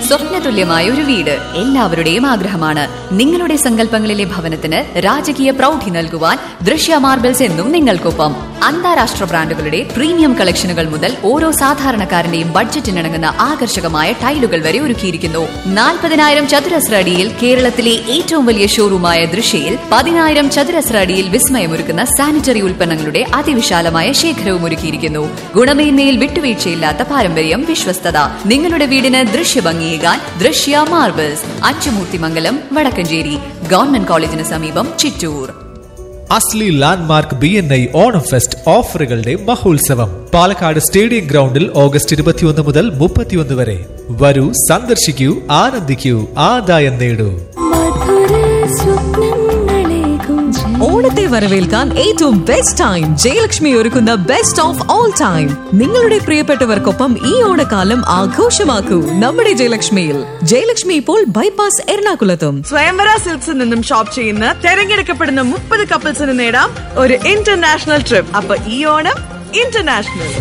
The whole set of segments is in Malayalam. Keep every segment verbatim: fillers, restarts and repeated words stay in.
സ്വപ്നതുല്യമായ ഒരു വീട് എല്ലാവരുടെയും ആഗ്രഹമാണ്. നിങ്ങളുടെ സങ്കല്പങ്ങളിലെ ഭവനത്തിന് രാജകീയ പ്രൗഢി നൽകുവാൻ ദൃശ്യ മാർബിൾസ് എന്നും നിങ്ങൾക്കൊപ്പം. അന്താരാഷ്ട്ര ബ്രാൻഡുകളുടെ പ്രീമിയം കളക്ഷനുകൾ മുതൽ ഓരോ സാധാരണക്കാരന്റെയും ബഡ്ജറ്റിനിണങ്ങുന്ന ആകർഷകമായ ടൈലുകൾ വരെ ഒരുക്കിയിരിക്കുന്നു. നാൽപ്പതിനായിരം ചതുരശ്ര അടിയിൽ കേരളത്തിലെ ഏറ്റവും വലിയ ഷോറൂമായ ദൃശ്യയിൽ പതിനായിരം ചതുരശ്ര അടിയിൽ വിസ്മയമൊരുക്കുന്ന സാനിറ്ററി ഉൽപ്പന്നങ്ങളുടെ അതിവിശാലമായ ശേഖരവും ഒരുക്കിയിരിക്കുന്നു. ഗുണമേന്മയിൽ വിട്ടുവീഴ്ചയില്ലാത്ത പാരമ്പര്യം, വിശ്വസ്തത. നിങ്ങളുടെ വീടിന് ദൃശ്യഭംഗിയേകാൻ ദൃശ്യ മാർബിൾസ്, അച്ചുമൂർത്തിമംഗലം, വടക്കഞ്ചേരി. ഗവൺമെന്റ് കോളേജിന് സമീപം, ചിറ്റൂർ. അസ്ലി landmark B N I Onam fest ഓഫറുകളുടെ മഹോത്സവം പാലക്കാട് സ്റ്റേഡിയം ഗ്രൗണ്ടിൽ ഓഗസ്റ്റ് ഇരുപത്തിയൊന്ന് മുതൽ മുപ്പത്തിയൊന്ന് വരെ. വരൂ, സന്ദർശിക്കൂ, ആനന്ദിക്കൂ, ആദായം നേടൂ. ഓണത്തെ വരവേൽക്കാൻ ഏറ്റവും ബെസ്റ്റ് ടൈം ജയലക്ഷ്മി ഒരുക്കുന്ന ബെസ്റ്റ് ഓഫ് ഓൾ ടൈം. നിങ്ങളുടെ പ്രിയപ്പെട്ടവർക്കൊപ്പം ഈ ഓണക്കാലം ആഘോഷമാക്കൂ നമ്മുടെ ജയലക്ഷ്മിയിൽ. ജയലക്ഷ്മി ഇപ്പോൾ ബൈപ്പാസ് എറണാകുളത്തും. സ്വയംവര സിൽക്സിൽ നിന്നും ഷോപ്പ് ചെയ്യുന്ന തെരഞ്ഞെടുക്കപ്പെടുന്ന മുപ്പത് കപ്പിൾസിന് നേടാം ഒരു ഇന്റർനാഷണൽ ട്രിപ്പ്. അപ്പൊ ഈ ഓണം ഇന്റർനാഷണൽ.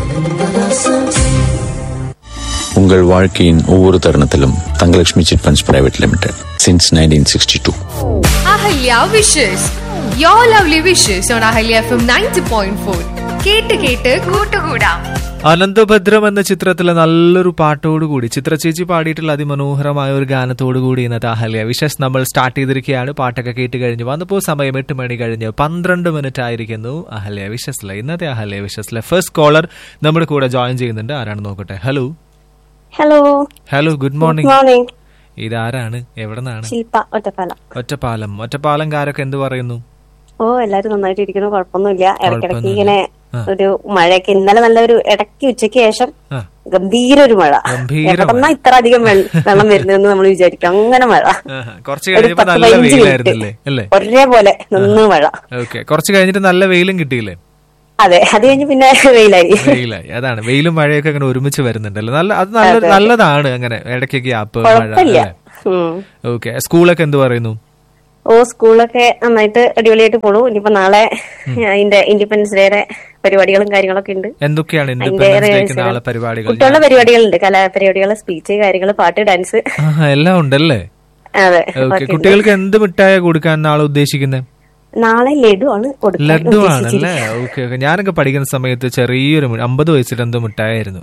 உங்கள் வாழ்க்கையின் ஒவ்வொரு தருணத்திலும் Thangalakshmi chit funds private limited since nineteen sixty-two. Ahalya wishes your lovely wishes on Ahalya F M ninety point four. കേട്ട് കേട്ട് കൂട്ടുകൂടാം. അനന്തഭദ്രം എന്ന ചിത്രത്തിലെ നല്ലൊരു പാട്ടോടുകൂടി ചിത്ര ചേച്ചി പാടിയിട്ടുള്ള അതിമനോഹരമായ ഒരു ഗാനത്തോടുകൂടി ഇന്നത്തെ അഹല്യ വിഷസ് നമ്മൾ സ്റ്റാർട്ട് ചെയ്തിരിക്കുകയാണ്. പാട്ടൊക്കെ കേട്ട് കഴിഞ്ഞു വന്നപ്പോൾ സമയം എട്ട് മണി കഴിഞ്ഞ് പന്ത്രണ്ട് മിനിറ്റ് ആയിരിക്കുന്നു. അഹല്യ വിഷസിലെ ഇന്നത്തെ അഹല്യ വിഷസിലെ ഫസ്റ്റ് കോളർ നമ്മുടെ കൂടെ ജോയിൻ ചെയ്യുന്നുണ്ട്. ആരാണ് നോക്കട്ടെ. Hello hello hello good morning. Morning. ഇതാരാണ്, എവിടെ നിന്നാണ്? ശില്പ, ഒറ്റപ്പാലം. ഒറ്റപ്പാലം. ഒറ്റപ്പാലംകാരൊക്കെ എന്ത് പറയുന്നു? ഓ, എല്ലാരും നന്നായിട്ട് ഇരിക്കുന്നു, കുഴപ്പമൊന്നുമില്ല. ഇടയ്ക്കിടയ്ക്ക് ഇങ്ങനെ ഒരു മഴയൊക്കെ, ഇന്നലെ നല്ലൊരു ഇടയ്ക്ക് ഉച്ചയ്ക്ക് ശേഷം ഗംഭീര ഒരു മഴ. എവിടെന്നാ ഇത്ര അധികം വെള്ളം വരുന്നതെന്ന് നമ്മൾ വിചാരിക്കും. അങ്ങനെ മഴ ഒരു പത്ത് പതിനഞ്ച് മിനിറ്റ് ഒരേപോലെ നിന്ന് മഴ. കുറച്ച് കഴിഞ്ഞിട്ട് നല്ല വെയിലും കിട്ടിയില്ലേ? അതെ, അത് കഴിഞ്ഞ് പിന്നെ വെയിലായി. വെയിലായി അതാണ്, വെയിലും മഴയൊക്കെ അങ്ങനെ ഒരുമിച്ച് വരുന്നുണ്ടല്ലോ. നല്ല അത് നല്ല നല്ലതാണ് അങ്ങനെ ഇടയ്ക്ക് ഗ്യാപ്പ്. ഓക്കെ, സ്കൂളൊക്കെ എന്ത് പറയുന്നു? ഓ, സ്കൂളൊക്കെ നന്നായിട്ട് അടിപൊളിയായിട്ട് പോണു. ഇനിയിപ്പോ നാളെ അതിന്റെ ഇൻഡിപെൻഡൻസ് ഡേയുടെ പരിപാടികളും കാര്യങ്ങളൊക്കെ ഉണ്ട്. എന്തൊക്കെയാണ് കുട്ടികളുടെ പരിപാടികളുണ്ട്? കലാപരിപാടികൾ, സ്പീച്ച്, കാര്യങ്ങൾ, പാട്ട്, ഡാൻസ് എല്ലാം ഉണ്ടല്ലേ? അതെ. കുട്ടികൾക്ക് എന്ത് മിഠായ കൊടുക്കാൻ നാളെ ഉദ്ദേശിക്കുന്നത്? നാളെ ലഡു ആണ്. ലഡു ആണല്ലേ? Okay okay. ഞാനൊക്കെ പഠിക്കുന്ന സമയത്ത് ചെറിയൊരു അമ്പത് വയസ്സിൽ എന്തോ മിഠായിരുന്നു.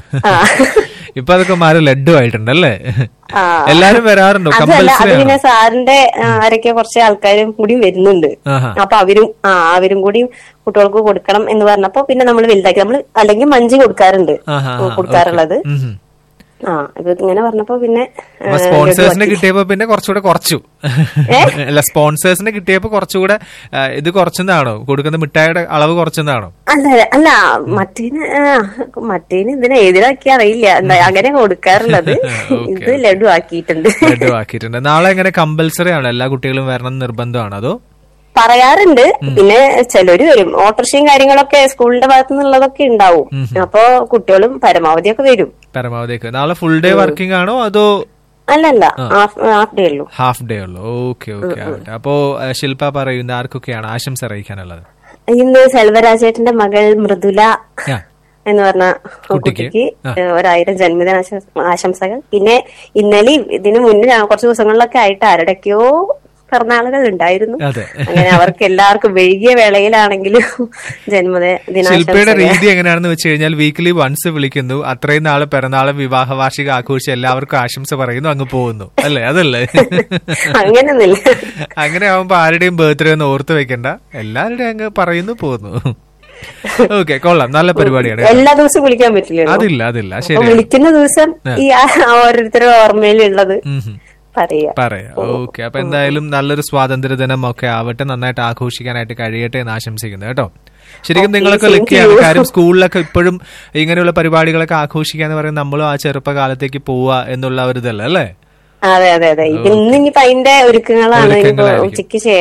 ഇപ്പൊ അതൊക്കെ മാറി ലഡു ആയിട്ടുണ്ടല്ലേ? എല്ലാരും വരാറുണ്ടോ? പിന്നെ സാറിന്റെ ആരൊക്കെ കുറച്ച് ആൾക്കാരും കൂടി വരുന്നുണ്ട്. അപ്പൊ അവരും ആ അവരും കൂടി കുട്ടികൾക്ക് കൊടുക്കണം എന്ന് പറഞ്ഞപ്പോ പിന്നെ നമ്മൾ വലുതാക്കി. നമ്മള് അല്ലെങ്കിൽ മഞ്ച് കൊടുക്കാറുണ്ട്, കൊടുക്കാറുള്ളത്. ആ ഇത് ഇങ്ങനെ പറഞ്ഞപ്പോ പിന്നെ സ്പോൺസേഴ്സിന് കിട്ടിയപ്പോ പിന്നെ കുറച്ചുകൂടെ കുറച്ചു. അല്ല, സ്പോൺസേഴ്സിന് കിട്ടിയപ്പോ കുറച്ചുകൂടെ ഇത് കുറച്ചെന്നാണോ? കൊടുക്കുന്ന മിഠായിയുടെ അളവ് കുറച്ചെന്നാണോ? അല്ല അല്ല, മറ്റേന് മറ്റേന് ഇതിനെ ഏതിലാക്കി അറിയില്ല, എന്താ അങ്ങനെ കൊടുക്കാറുള്ളത്. ഇത് ലഡു ആക്കിയിട്ടുണ്ട്. ലഡു ആക്കിയിട്ടുണ്ട്. നാളെ എങ്ങനെ കമ്പൽസറി ആണോ? എല്ലാ കുട്ടികളും വരണം നിർബന്ധമാണോ? അതോ പറയാറുണ്ട്. പിന്നെ ചിലര് വരും. ഓട്ടോറിക്ഷയും കാര്യങ്ങളൊക്കെ സ്കൂളിന്റെ ഭാഗത്തു നിന്നുള്ളതൊക്കെ ഉണ്ടാവും. അപ്പൊ കുട്ടികളും പരമാവധിയൊക്കെ വരും. പരമാവധി. നാളെ ഫുൾ ഡേ വർക്കിംഗ് ആണോ അതോ? അല്ലല്ല, ഹാഫ് ഡേ ഉള്ളൂ. ഹാഫ് ഡേ ഉള്ളൂ. Okay okay. അപ്പോ ശില്പ പറയുന്ന ആർക്കൊക്കെയാണ് ആശംസ അറിയിക്കാനുള്ളത്? ഇന്ന് സെൽവരാജേട്ടന്റെ മകൾ മൃദുല എന്ന് പറഞ്ഞ കുട്ടിക്ക് ഒരായിരം ജന്മദിന ആശംസകൾ. പിന്നെ ഇന്നലെ ഇതിനു മുന്നേ കുറച്ച് ദിവസങ്ങളിലൊക്കെ ആയിട്ട് ആരുടെയൊക്കെയോ പിറന്നാളുകൾ ഉണ്ടായിരുന്നു. അങ്ങനെ അവർക്ക് എല്ലാവർക്കും വൈകിയ വേളയിലാണെങ്കിലും ജന്മദിന. ശില്പയുടെ രീതി എങ്ങനെയാണെന്ന് വെച്ച് കഴിഞ്ഞാൽ വീക്കിലി വൺസ് വിളിക്കുന്നു, അത്രയും നാള് പിറന്നാളും വിവാഹ വാർഷിക ആഘോഷിച്ച് എല്ലാവർക്കും ആശംസ പറയുന്നു, അങ്ങ് പോകുന്നു അല്ലേ? അതല്ലേ? അങ്ങനെയൊന്നുമില്ല. അങ്ങനെ ആവുമ്പോ ആരുടെയും ബർത്ത്ഡേ ഒന്ന് ഓർത്ത് വെക്കണ്ട, എല്ലാവരുടെയും അങ്ങ് പറയുന്നു, പോകുന്നു. ഓക്കെ, കൊള്ളാം, നല്ല പരിപാടിയാണ്. എല്ലാ ദിവസവും വിളിക്കാൻ പറ്റില്ല. അതില്ല അതില്ല ശരി. വിളിക്കുന്ന ദിവസം ഈ ഓരോരുത്തരുടെ ഓർമ്മയിലുള്ളത് പറയാം. ഓക്കെ, അപ്പൊ എന്തായാലും നല്ലൊരു സ്വാതന്ത്ര്യ ദിനം ഒക്കെ ആവട്ടെ, നന്നായിട്ട് ആഘോഷിക്കാനായിട്ട് കഴിയട്ടെ എന്ന് ആശംസിക്കുന്നു കേട്ടോ. ശരിക്കും നിങ്ങളൊക്കെ ലക്കിയാണ്. കാര്യം സ്കൂളിലൊക്കെ ഇപ്പോഴും ഇങ്ങനെയുള്ള പരിപാടികളൊക്കെ ആഘോഷിക്കാന്ന് പറയുന്നത് നമ്മളും ആ ചെറുപ്പകാലത്തേക്ക് പോവാ എന്നുള്ള ഒരു ഇതല്ലേ? അല്ലേ? അതെ അതെ അതെ. ഇന്നിപ്പോ അതിന്റെ ഒരുക്കങ്ങളാണ് ഉച്ചയ്ക്ക് ശേഷം.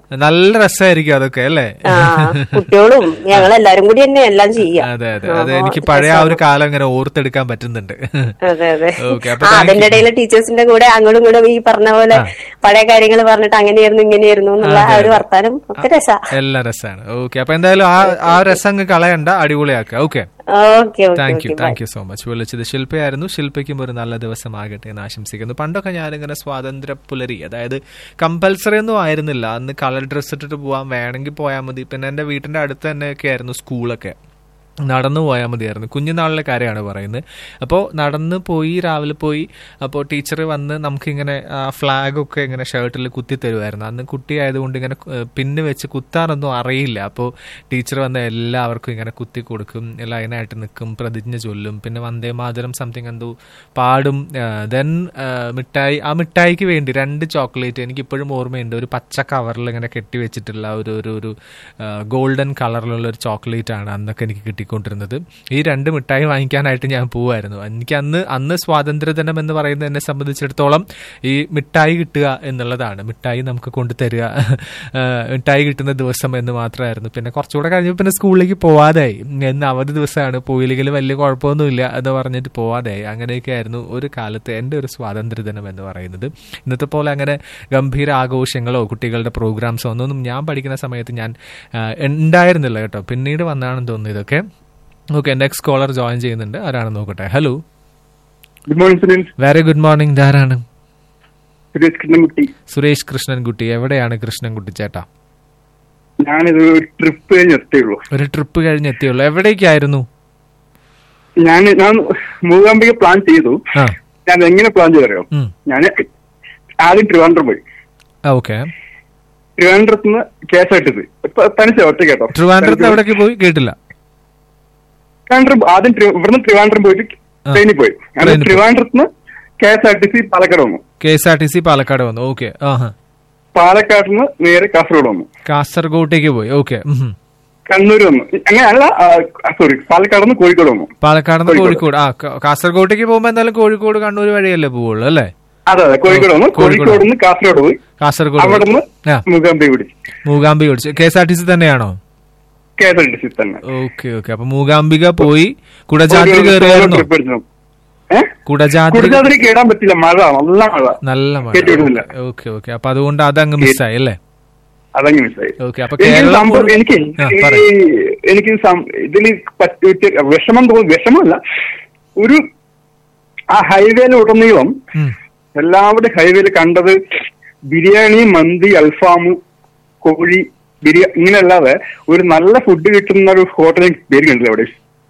നല്ല രസമായിരിക്കും അതൊക്കെ അല്ലേ? കുട്ടികളും ഞങ്ങളെല്ലാരും കൂടി തന്നെ എല്ലാം ചെയ്യാം. അതെ അതെ അതെ, എനിക്ക് പഴയ ആ ഒരു കാലം ഇങ്ങനെ ഓർത്തെടുക്കാൻ പറ്റുന്നുണ്ട്. അതെ അതെ. അതിന്റെ ഇടയിൽ ടീച്ചേഴ്സിന്റെ കൂടെ അങ്ങോട്ടും ഇങ്ങോട്ടും ഈ പറഞ്ഞ പോലെ പഴയ കാര്യങ്ങൾ പറഞ്ഞിട്ട് അങ്ങനെയായിരുന്നു ഇങ്ങനെയായിരുന്നു എന്നുള്ള ആ ഒരു വർത്താനം ഒക്കെ രസാ, എല്ലാം രസമാണ്. ഓക്കെ, അപ്പൊ എന്തായാലും ആ ആ രസം അങ്ങ് കളയണ്ട, അടിപൊളിയാക്കുക. Okay, thank you thank you so much. വിളിച്ചത് ശില്പയായിരുന്നു. ശില്പയ്ക്കും ഒരു നല്ല ദിവസമാകട്ടെ എന്ന് ആശംസിക്കുന്നു. പണ്ടൊക്കെ ഞാനിങ്ങനെ സ്വാതന്ത്ര്യ പുലരി, അതായത് കമ്പൽസറി ഒന്നും ആയിരുന്നില്ല അന്ന്, കളർ ഡ്രസ്സ് ഇട്ടിട്ട് പോവാൻ വേണമെങ്കിൽ പോയാൽ മതി. പിന്നെ എന്റെ വീട്ടിന്റെ അടുത്ത് തന്നെയൊക്കെ ആയിരുന്നു സ്കൂളൊക്കെ, നടന്നു പോയാൽ മതിയായിരുന്നു. കുഞ്ഞുനാളിലെ കാര്യമാണ് പറയുന്നത്. അപ്പോൾ നടന്ന് പോയി, രാവിലെ പോയി, അപ്പോൾ ടീച്ചർ വന്ന് നമുക്കിങ്ങനെ ഫ്ലാഗൊക്കെ ഇങ്ങനെ ഷർട്ടിൽ കുത്തി തരുമായിരുന്നു. അന്ന് കുട്ടിയായതുകൊണ്ട് ഇങ്ങനെ പിന്ന് വെച്ച് കുത്താനൊന്നും അറിയില്ല. അപ്പോൾ ടീച്ചർ വന്ന് എല്ലാവർക്കും ഇങ്ങനെ കുത്തി കൊടുക്കും, ലൈനായിട്ട് നിൽക്കും, പ്രതിജ്ഞ ചൊല്ലും, പിന്നെ വന്ദേ മാതരം സംതിങ് എന്തോ പാടും. ദെൻ മിഠായി, ആ മിഠായിക്ക് വേണ്ടി രണ്ട് ചോക്ലേറ്റ് എനിക്കിപ്പോഴും ഓർമ്മയുണ്ട്, ഒരു പച്ച കവറിൽ ഇങ്ങനെ കെട്ടി വെച്ചിട്ടുള്ള ഒരു ഒരു ഒരു ഗോൾഡൻ കളറിലുള്ള ഒരു ചോക്ലേറ്റ് ആണ് അന്നൊക്കെ എനിക്ക് കിട്ടി കൊണ്ടിരുന്നത്. ഈ രണ്ട് മിഠായി വാങ്ങിക്കാനായിട്ട് ഞാൻ പോവായിരുന്നു. എനിക്ക് അന്ന് അന്ന് സ്വാതന്ത്ര്യദിനം എന്ന് പറയുന്നത് എന്നെ സംബന്ധിച്ചിടത്തോളം ഈ മിഠായി കിട്ടുക എന്നുള്ളതാണ്. മിഠായി നമുക്ക് കൊണ്ടുതരിക, മിഠായി കിട്ടുന്ന ദിവസം എന്ന് മാത്രമായിരുന്നു. പിന്നെ കുറച്ചുകൂടെ കഴിഞ്ഞപ്പോൾ പിന്നെ സ്കൂളിലേക്ക് പോവാതായി. എന്ന് അവധി ദിവസമാണ്, പോയില്ലെങ്കിൽ വലിയ കുഴപ്പമൊന്നുമില്ല എന്ന് പറഞ്ഞിട്ട് പോവാതായി. അങ്ങനെയൊക്കെ ആയിരുന്നു ഒരു കാലത്ത് എൻ്റെ ഒരു സ്വാതന്ത്ര്യദിനം എന്ന് പറയുന്നത്. ഇന്നത്തെ പോലെ അങ്ങനെ ഗംഭീര ആഘോഷങ്ങളോ കുട്ടികളുടെ പ്രോഗ്രാംസോ ഒന്നും ഞാൻ പഠിക്കുന്ന സമയത്ത് ഞാൻ ഉണ്ടായിരുന്നില്ല കേട്ടോ. പിന്നീട് വന്നാണെന്ന് തോന്നുന്നു ഇതൊക്കെ. ഓക്കെ, നെക്സ്റ്റ് കോളർ ജോയിൻ ചെയ്യുന്നുണ്ട്. ആരാണെന്ന് നോക്കട്ടെ. Hello, good morning Sunil. Very good morning. ധാരാണ്? Suresh Krishnankutty. Suresh Krishnankutty, എവിടെയാണ് കൃഷ്ണൻകുട്ടി ചേട്ടാ? ഞാനിത് ഒരു ട്രിപ്പ് കഴിഞ്ഞ് എത്തിയുള്ളൂ. ഒരു ട്രിപ്പ് കഴിഞ്ഞ് എത്തിയുള്ളൂ. എവിടേക്കായിരുന്നു? ഞാൻ ഞാൻ മൂകാംബിക പ്ലാൻ ചെയ്തു. ഞാൻ എങ്ങനെ പ്ലാൻ ചെയ്തറിയോ? ഞാൻ ആദ്യം ട്രിവാൻഡ്രം പോയി. ഓക്കെ, ട്രിവാൻഡ്രത്ത് നിന്ന് K S R T C തനിച്ച ഒറ്റ കേട്ടോ. ട്രിവാൻഡ്രത്ത് എവിടേക്ക് പോയി കേട്ടില്ല? ട്രിവാൻഡ്രം ആദ്യം ഇവിടുന്ന് ട്രിവാൻഡ്രം പോയിട്ട് ട്രെയിനിൽ പോയി. ട്രിവാൻഡ്രത്ത് നിന്ന് K S R T C Palakkad വന്നു. K S R T C Palakkad വന്നു. ഓക്കെ, പാലക്കാട് നിന്ന് നേരെ കാസർഗോഡ് വന്നു. കാസർഗോട്ടേക്ക് പോയി. ഓക്കെ, കണ്ണൂർ വന്നു. അങ്ങനെ അല്ല, സോറി, പാലക്കാട് നിന്ന് കോഴിക്കോട് വന്നു. പാലക്കാട് നിന്ന് കോഴിക്കോട്. ആ, കാസർഗോട്ടേക്ക് പോകുമ്പോ എന്തായാലും കോഴിക്കോട് കണ്ണൂർ വഴിയല്ലേ പോവുള്ളൂ അല്ലേ? അതെ അതെ, കോഴിക്കോട് വന്നു. കോഴിക്കോട് നിന്ന് കാസർഗോഡ് പോയി. കാസർഗോഡ് അവിടെ നിന്ന് മൂകാംബി പിടിച്ചു. മൂകാംബി പിടിച്ചു. K S R T C തന്നെയാണോ? K S R T C തന്നെ. Okay okay. അപ്പൊ മൂകാംബിക പോയി. കുടജാദ്രി കയറിയായിരുന്നു? കുടജാദ്രി കേടാൻ പറ്റില്ല, മഴ, നല്ല മഴ, നല്ല മഴ. Okay okay. അപ്പൊ അതുകൊണ്ട് അതങ്ങ് മിസ്സായി അല്ലേ? അതങ്ങ് മിസ്സായി. ഓക്കെ. അപ്പൊ എനിക്ക് എനിക്ക് ഇതിൽ വിഷമം തോന്നി, വിഷമല്ല, ഒരു ആ ഹൈവേയിൽ ഉടനീളം എല്ലാവരുടെ ഹൈവേയിൽ കണ്ടത് ബിരിയാണി, മന്തി, അൽഫാമ്, കോഴി, ബിരിയാണി, ഇങ്ങനെയല്ലാതെ ഒരു നല്ല ഫുഡ് കിട്ടുന്ന ഒരു ഹോട്ടലിൽ പേര് കണ്ടില്ല അവിടെ.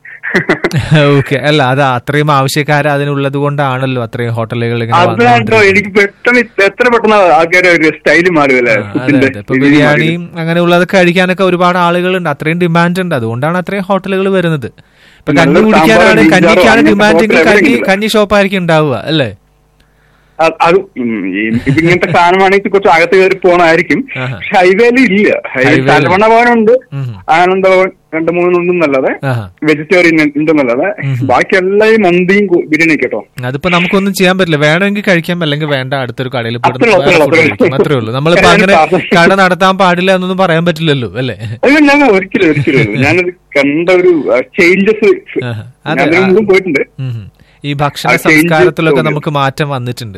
ഓക്കെ, അല്ല അത് അത്രയും ആവശ്യക്കാർ അതിനുള്ളത് കൊണ്ടാണല്ലോ അത്രയും ഹോട്ടലുകൾ. അതാട്ടോ എനിക്ക് പെട്ടെന്ന് എത്ര പെട്ടെന്ന് ആൾക്കാരുടെ ഒരു സ്റ്റൈല് മാറുമല്ലേ. ഇപ്പൊ ബിരിയാണിയും അങ്ങനെയുള്ളതൊക്കെ കഴിക്കാനൊക്കെ ഒരുപാട് ആളുകളുണ്ട്, അത്രയും ഡിമാൻഡ് ഉണ്ട്. അതുകൊണ്ടാണ് അത്രയും ഹോട്ടലുകൾ വരുന്നത്. ഇപ്പൊ കഞ്ഞി കുടിക്കാനാണ്, കഞ്ഞിക്കാണ് ഡിമാൻഡെങ്കിൽ കഞ്ഞി കഞ്ഞി ഷോപ്പായിരിക്കും ഉണ്ടാവുക അല്ലേ? അത് ഇങ്ങനത്തെ സാധനമാണെങ്കിൽ കുറച്ച് അകത്ത് കയറി പോകണമായിരിക്കും. ഹൈവേയിൽ ഇല്ല. സരവണ ഭവനുണ്ട്, ആനന്ദഭവൻ, രണ്ട് മൂന്നൊന്നല്ലാതെ വെജിറ്റേറിയൻ ഉണ്ടെന്നല്ലാതെ ബാക്കി എല്ലാ ഈ മന്തിയും ബിരിയാണി കേട്ടോ. അതിപ്പോ നമുക്കൊന്നും ചെയ്യാൻ പറ്റില്ല. വേണമെങ്കിൽ കഴിക്കാം, അല്ലെങ്കിൽ വേണ്ട, അടുത്തൊരു കടയിൽ അത്രേ ഉള്ളൂ. നമ്മളിപ്പോ അങ്ങനെ കട നടത്താൻ പാടില്ല എന്നൊന്നും പറയാൻ പറ്റില്ലല്ലോ അല്ലേ? ഞാൻ ഒരിക്കലും ഒരിക്കലും ഞാനത് കണ്ട ഒരു ചേഞ്ചസ് പോയിട്ടുണ്ട്. ഈ ഭക്ഷണ സംസ്കാരത്തിലൊക്കെ നമുക്ക് മാറ്റം വന്നിട്ടുണ്ട്.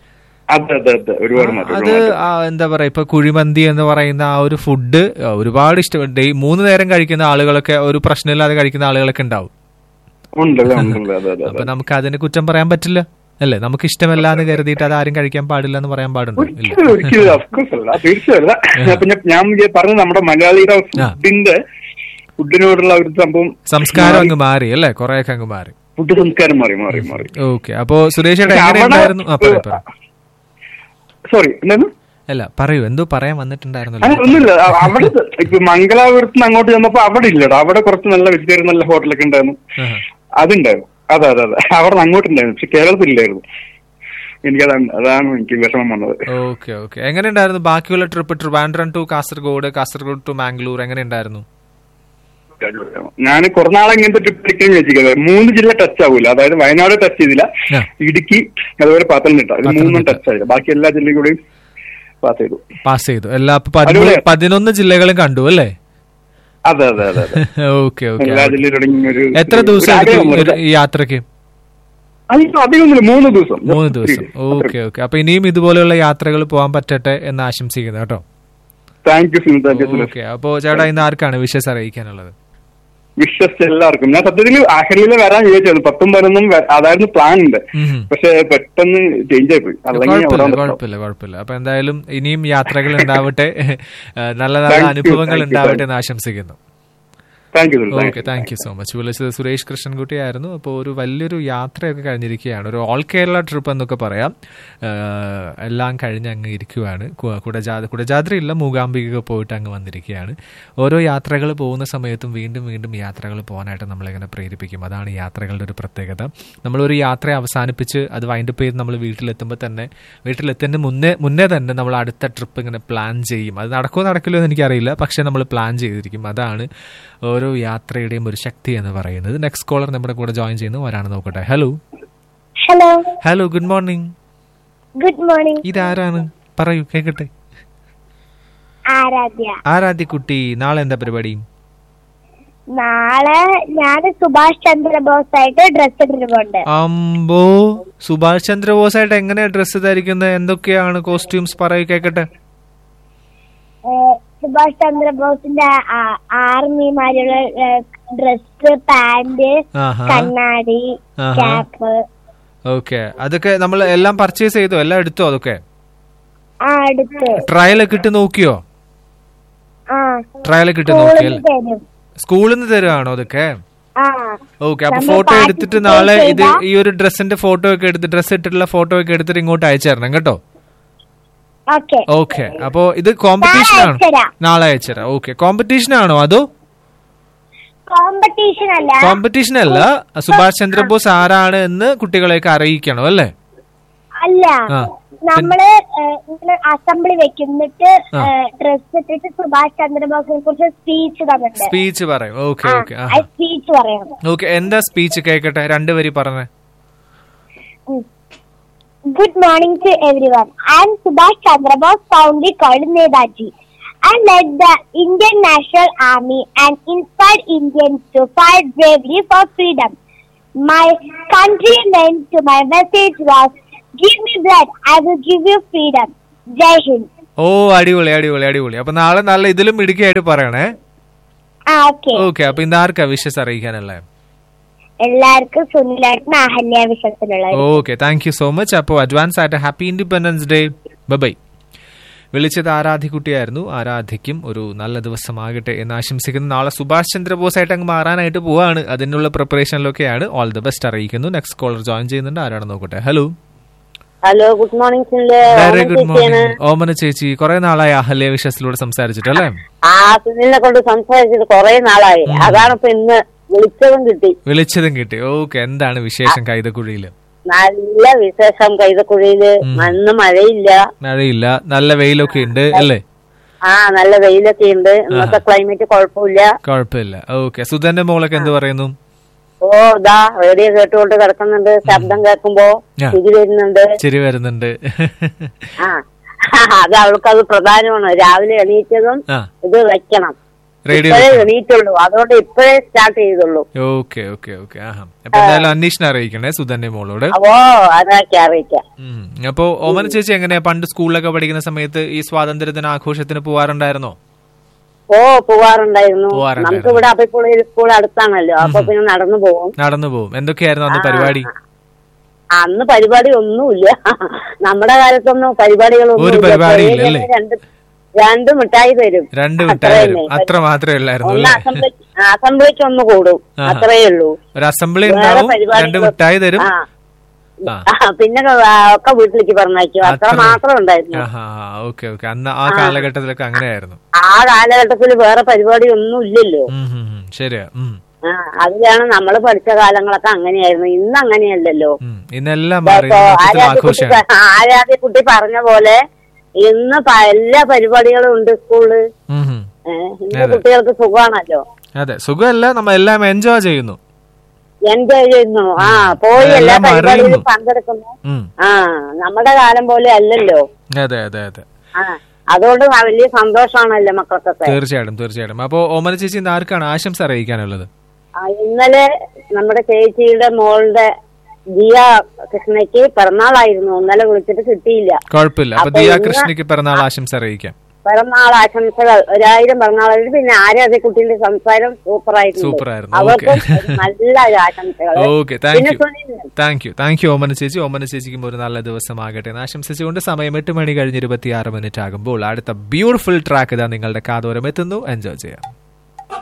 അത് എന്താ പറയാ, ഇപ്പൊ കുഴിമന്തി എന്ന് പറയുന്ന ആ ഒരു ഫുഡ് ഒരുപാട് ഇഷ്ടം, മൂന്ന് നേരം കഴിക്കുന്ന ആളുകളൊക്കെ, ഒരു പ്രശ്നമില്ലാതെ കഴിക്കുന്ന ആളുകളൊക്കെ ഉണ്ടാവും. അപ്പൊ നമുക്ക് അതിനെ കുറ്റം പറയാൻ പറ്റില്ല അല്ലേ? നമുക്ക് ഇഷ്ടമല്ല എന്ന് കരുതിയിട്ട് അത് ആരും കഴിക്കാൻ പാടില്ല എന്ന് പറയാൻ പാടുണ്ടോ? ഞാൻ പറഞ്ഞത് നമ്മുടെ മലയാളിയുടെ ഫുഡിന്റെ ഫുഡിനോടുള്ള ഒരു സംഭവം, സംസ്കാരം അങ്ങ് മാറി അല്ലേ? കുറെയൊക്കെ അങ്ങ് മാറി, ഫുഡ് സംസ്കാരം മാറി മാറി മാറി. ഓക്കെ. അപ്പോ സുരേഷ് സോറി എന്താണ്? അല്ല പറയൂ, എന്തോ പറയാൻ വന്നിട്ടുണ്ടായിരുന്നു. ഒന്നുമില്ല, അവിടെ ഇപ്പൊ മംഗലാപുരത്ത് നിന്ന് അങ്ങോട്ട് ചെന്നപ്പോ അവിടെ ഇല്ലട്ടോ. അവിടെ കുറച്ച് നല്ല വെജിറ്റേറിയൻ നല്ല ഹോട്ടലൊക്കെ ഉണ്ടായിരുന്നു, അതുണ്ടായിരുന്നു. അതെ അതെ അതെ, അവിടെ നിന്ന് അങ്ങോട്ടുണ്ടായിരുന്നു. പക്ഷെ കേരളത്തിലില്ലായിരുന്നു. എനിക്കതാണ് അതാണ് എനിക്ക് വിഷമം വന്നത്. Okay okay. എങ്ങനെ ഉണ്ടായിരുന്നു ബാക്കിയുള്ള trip? Trivandrum to Kasaragod, Kasaragod to Mangalore, എങ്ങനെ ഉണ്ടായിരുന്നു? ഞാൻ കുറേ നാളെ ഇങ്ങനത്തെ ട്രിപ്പ് എടുക്കാൻ വെച്ചിരിക്കുന്നത്. മൂന്ന് ജില്ല ടച്ച് ആവൂല, അതായത് വയനാട് ടച്ച് ചെയ്തില്ല, ഇടുക്കി, അതുപോലെ പത്തനംതിട്ട, ഇത് മൂന്നും ടച്ച് ആയില്ല. ബാക്കി എല്ലാ ജില്ലയും കൂടെയും പാസ് ചെയ്തു പാസ് ചെയ്തു എല്ലാ പതിനൊന്ന് ജില്ലകളും കണ്ടു അല്ലേ? അതെ അതെ അതെ. Okay okay. എല്ലാ ജില്ലയിലും എത്ര ദിവസം ഈ യാത്രക്ക്? അധികമൊന്നുമില്ല, മൂന്ന് ദിവസം. മൂന്ന് ദിവസം. Okay okay. അപ്പൊ ഇനിയും ഇതുപോലെയുള്ള യാത്രകൾ പോകാൻ പറ്റട്ടെ എന്ന് ആശംസിക്കുന്നു കേട്ടോ. Thank you. ഓക്കെ. അപ്പോ ചേട്ടാ ഇന്ന് ആർക്കാണ് വിഷസ് അറിയിക്കാനുള്ളത്? വിഷസ് എല്ലാവർക്കും. ഞാൻ സത്യത്തിൽ അഹല്യയിൽ വരാൻ ചോദിച്ചത് പത്തും പതിനൊന്നും അതായിരുന്നു പ്ലാൻ ഉണ്ട്, പക്ഷെ പെട്ടെന്ന് ചേഞ്ച് ആയിപ്പോയി. കുഴപ്പമില്ല കുഴപ്പമില്ല. അപ്പൊ എന്തായാലും ഇനിയും യാത്രകൾ ഉണ്ടാവട്ടെ, നല്ല നല്ല അനുഭവങ്ങൾ ഉണ്ടാവട്ടെ എന്ന് ആശംസിക്കുന്നു. Okay, thank you so much. വിളിച്ചത് സുരേഷ് കൃഷ്ണൻകുട്ടി ആയിരുന്നു. അപ്പോൾ ഒരു വലിയൊരു യാത്രയൊക്കെ കഴിഞ്ഞിരിക്കുകയാണ്, ഒരു ഓൾ കേരള ട്രിപ്പ് എന്നൊക്കെ പറയാം. എല്ലാം കഴിഞ്ഞ് അങ്ങ് ഇരിക്കുകയാണ്. കുടജാദ്രി കുടജാദ്രി ഇല്ല മൂകാംബിക പോയിട്ട് അങ്ങ് വന്നിരിക്കുകയാണ്. ഓരോ യാത്രകൾ പോകുന്ന സമയത്തും വീണ്ടും വീണ്ടും യാത്രകൾ പോകാനായിട്ട് നമ്മളിങ്ങനെ പ്രേരിപ്പിക്കും. അതാണ് യാത്രകളുടെ ഒരു പ്രത്യേകത. നമ്മളൊരു യാത്ര അവസാനിപ്പിച്ച് അത് വൈൻഡപ്പ് ചെയ്ത് നമ്മൾ വീട്ടിലെത്തുമ്പോൾ തന്നെ വീട്ടിലെത്തുന്നതിന് മുന്നേ മുന്നേ തന്നെ നമ്മൾ അടുത്ത ട്രിപ്പ് ഇങ്ങനെ പ്ലാൻ ചെയ്യും. അത് നടക്കുമോ നടക്കില്ലോ എന്ന് എനിക്കറിയില്ല, പക്ഷെ നമ്മൾ പ്ലാൻ ചെയ്തിരിക്കും. അതാണ് ഓരോ യാത്രയുടെയും ഒരു ശക്തി എന്ന് പറയുന്നത്. നെക്സ്റ്റ് കോളർ നമ്മുടെ കൂടെ ജോയിൻ ചെയ്യുന്നു, ആരാണ് നോക്കട്ടെ. Hello hello hello good morning. Good morning. ഇതാരാണ് പറയൂ കേക്കട്ടെ. ആരാധ്യ. ആരാധ്യ കുട്ടി, നാളെ എന്താ പരിപാടി? നാളെ ഞാൻ സുഭാഷ് ചന്ദ്രബോസ് ആയിട്ട് ഡ്രസ് ഇട്ടിട്ടുണ്ട്. അമ്പോ, സുഭാഷ് ചന്ദ്രബോസ് ആയിട്ട് എങ്ങനെയാ ഡ്രസ് ധരിക്കുന്നത്? എന്തൊക്കെയാണ് കോസ്റ്റ്യൂംസ് പറയൂ കേക്കട്ടെ. സുഭാഷ് ചന്ദ്രബോസിന്റെ ആർമിമാരുടെ ഡ്രസ്, പാന്റ്, കണ്ണാടി, ക്യാപ്പ്. ഓക്കെ, അതൊക്കെ നമ്മൾ എല്ലാം പർച്ചേസ് ചെയ്തോ? എല്ലാം എടുത്തോ? അതൊക്കെ ട്രയൽ ഒക്കെ ഇട്ട് നോക്കിയോ? ട്രയൽ ഒക്കെ ഇട്ട് നോക്കിയല്ലേ? സ്കൂളിൽ നിന്ന് തരുവാണോ അതൊക്കെ? ഓക്കെ. അപ്പൊ ഫോട്ടോ എടുത്തിട്ട് നാളെ ഇത് ഈ ഒരു ഡ്രസ്സിന്റെ ഫോട്ടോ ഒക്കെ എടുത്ത് ഡ്രസ് ഇട്ടിട്ടുള്ള ഫോട്ടോ ഒക്കെ എടുത്തിട്ട് ഇങ്ങോട്ട് അയച്ചു തരണം കേട്ടോ. ഓക്കെ. അപ്പോ ഇത് കോമ്പറ്റീഷൻ ആണോ? നാളെ അയച്ചുതരാം. ഓക്കെ. കോമ്പറ്റീഷൻ ആണോ അതോ? കോമ്പറ്റീഷൻ അല്ല, സുഭാഷ് ചന്ദ്രബോസ് ആരാണ് എന്ന് കുട്ടികളെയൊക്കെ അറിയിക്കണം അല്ലേ? അല്ല, നമ്മള് അസംബ്ലി വെക്കുന്നിട്ട് ഡ്രസ് ഇട്ടിട്ട് സുഭാഷ് ചന്ദ്രബോസിനെ കുറിച്ച് സ്പീച്ച് തന്നിട്ടുണ്ട്. സ്പീച്ച് പറയും. Okay okay. സ്പീച്ച് പറയണം. ഓക്കെ, എന്താ സ്പീച്ച് കേക്കട്ടെ, രണ്ടുപേരി പറഞ്ഞേ. Good morning to everyone. I am Subhash Chandra Bose, fondly called Netaji. I led the Indian National Army and inspired Indians to fight bravely for freedom. My country name to my message was, "Give me blood, I will give you freedom." Jai Hind. ഓ, അടിപൊളി അടിപൊളി അടിപൊളി. അപ്പൊ നാളെ നല്ല ഇതിലും മിടുക്കിയായിട്ട് പറയണേ. ഓക്കെ. അപ്പൊ ഇന്ന് ആർക്കാ വിഷസ് അറിയിക്കാനല്ലേ? എല്ലാവർക്കും സുനിലേട്ടൻ അഹല്യ വിഷയത്തിലുള്ള. Okay, thank you so much. അപ്പോൾ അഡ്വാൻസ് ആയിട്ട് ഹാപ്പി ഇൻഡിപെൻഡൻസ് ഡേ. ബൈ. വിളിച്ചത് ആരാധ്യക്കുട്ടിയായിരുന്നു. ആരാധ്യയ്ക്കും ഒരു നല്ല ദിവസമാകട്ടെ എന്ന് ആശംസിക്കുന്നു. നാളെ സുഭാഷ് ചന്ദ്രബോസ് ആയിട്ട് അങ്ങ് മാറാനായിട്ട് പോവാണ്, അതിനുള്ള പ്രിപ്പറേഷനിലൊക്കെയാണ്. ഓൾ ദി ബെസ്റ്റ് അറിയിക്കുന്നു. നെക്സ്റ്റ് കോളർ ജോയിൻ ചെയ്യുന്നുണ്ട്, ആരാണ് നോക്കട്ടെ. Hello hello good morning. Very good morning ഓമന ചേച്ചി. കുറെ നാളായി അഹല്യ വിഷയത്തിലൂടെ സംസാരിച്ചിട്ടല്ലേ? ആ, സുനിലിനെ കൊണ്ട് സംസാരിച്ചിട്ട് കുറെ നാളായി. അതാണ് ഇപ്പൊ ഇന്ന് വിളിച്ചതും കിട്ടി. വിളിച്ചതും കിട്ടി. ഓക്കെ. എന്താണ് വിശേഷം കൈതക്കുഴിയില്? നല്ല വിശേഷം. കൈതക്കുഴിയില് ഇന്ന് മഴയില്ല. മഴയില്ല, നല്ല വെയിലൊക്കെ ഉണ്ട് അല്ലേ? ആ, നല്ല വെയിലൊക്കെ ഉണ്ട്. ഇന്നത്തെ ക്ലൈമറ്റ് കുഴപ്പമില്ല. കുഴപ്പമില്ല. ഓക്കെ. സുധന്റെ മോളൊക്കെ എന്ത് പറയുന്നു? ഓ, ഇതാ റേഡിയോ കേട്ടുകൊണ്ട് കിടക്കുന്നുണ്ട്. ശബ്ദം കേൾക്കുമ്പോ ചിരി വരുന്നുണ്ട്. ചിരി വരുന്നുണ്ട്. ആ, അത് അവൾക്കത് പ്രധാനമാണ്. രാവിലെ എണീറ്റതും ഇത് വെക്കണം. എണീറ്റുള്ളൂ, അതുകൊണ്ട് ഇപ്പോഴേ സ്റ്റാർട്ട് ചെയ്തുള്ളൂ. Okay okay okay. അപ്പൊ എന്തായാലും അന്വേഷണം അറിയിക്കണേ സുധന്റെ മോളോട്. ഓ, അതൊക്കെ അറിയിക്കാം. അപ്പൊ ഓമന ചേച്ചി എങ്ങനെയാ പണ്ട് സ്കൂളിലൊക്കെ പഠിക്കുന്ന സമയത്ത് ഈ സ്വാതന്ത്ര്യദിന ആഘോഷത്തിന് പോവാറുണ്ടായിരുന്നോ? ഓ, പോവാറുണ്ടായിരുന്നു. നമുക്ക് ഇവിടെ അപ്പിപ്പുള്ള സ്കൂൾ അടുത്താണല്ലോ, അപ്പൊ പിന്നെ നടന്നു പോകും. നടന്നു പോകും. എന്തൊക്കെയായിരുന്നു അന്ന് പരിപാടി? അന്ന് പരിപാടി ഒന്നുമില്ല. നമ്മുടെ കാലത്തൊന്നും പരിപാടികളൊന്നും രണ്ട് രണ്ട് മിഠായി തരും. രണ്ട് മിഠായി തരും, അത്ര മാത്രമേ ഉള്ളായിരുന്നു. അസംബ്ലിക്ക് ഒന്ന് കൂടും, അത്രേ ഉള്ളൂ. ഒരു അസംബ്ലി രണ്ട് മിഠായി തരും, പിന്നെ ഒക്കെ വീട്ടിലേക്ക് പറഞ്ഞയക്കും. അത്ര മാത്രം ഉണ്ടായിരുന്നു. Okay okay. അന്ന് ആ കാലഘട്ടത്തിലൊക്കെ അങ്ങനെയായിരുന്നു. ആ കാലഘട്ടത്തിൽ വേറെ പരിപാടി ഒന്നും ഇല്ലല്ലോ. ശരിയാ. അതിലാണ് നമ്മള് പഠിച്ച കാലങ്ങളൊക്കെ അങ്ങനെയായിരുന്നു. ഇന്ന് അങ്ങനെയല്ലല്ലോ. ഇന്നെല്ലാം ആരാധ്യ കുട്ടി പറഞ്ഞ പോലെ ഇന്ന് എല്ലാ പരിപാടികളും ഉണ്ട് സ്കൂളില്. ഇന്ന് കുട്ടികൾക്ക് സുഖമാണല്ലോ. അതെ, സുഖമല്ല, നമ്മ എല്ലാം എൻജോയ് ചെയ്യുന്നു. എൻജോയ് ചെയ്യുന്നു. ആ, പോയി എല്ലാ പരിപാടിയിലും പങ്കെടുക്കുന്നു. ആ, നമ്മുടെ കാലം പോലെ അല്ലല്ലോ. അതെ അതെ അതെ. അതുകൊണ്ട് വലിയ സന്തോഷമാണല്ലോ മക്കൾക്കൊക്കെ. തീർച്ചയായിട്ടും തീർച്ചയായിട്ടും. അപ്പോ ഓമന ചേച്ചി ഇന്ന് ആർക്കാണ് ആശംസ അറിയിക്കാനുള്ളത്? ഇന്നലെ നമ്മുടെ ചേച്ചിയുടെ മോളുടെ ദിയ കൃഷ്ണയ്ക്ക് പിറന്നാളായിരുന്നു. ഇന്നലെ വിളിച്ചിട്ട് കിട്ടിയില്ല. കുഴപ്പമില്ല. അപ്പൊ ദിയ കൃഷ്ണയ്ക്ക് പിറന്നാൾ ആശംസ അറിയിക്കാം. പിറന്നാൾ ആശംസകൾ, ഒരായിരം പിറന്നാൾ. പിന്നെ ആരാധ കുട്ടിയുടെ സംസാരം സൂപ്പറായിരുന്നു. സൂപ്പറായിരുന്നു. അവർക്ക് നല്ല ആശംസകൾ. Okay, thank you thank you thank you ഓമന ചേച്ചി. ഓമന ചേച്ചിക്കും ഒരു നല്ല ദിവസമാകട്ടെ എന്ന് ആശംസിച്ചുകൊണ്ട് സമയം എട്ട് മണി കഴിഞ്ഞ് ഇരുപത്തിയാറ് മിനിറ്റ് ആകുമ്പോൾ അടുത്ത ബ്യൂട്ടിഫുൾ ട്രാക്ക് ഇതാ നിങ്ങളുടെ കാതോരം എത്തുന്നു. എൻജോയ് ചെയ്യാം.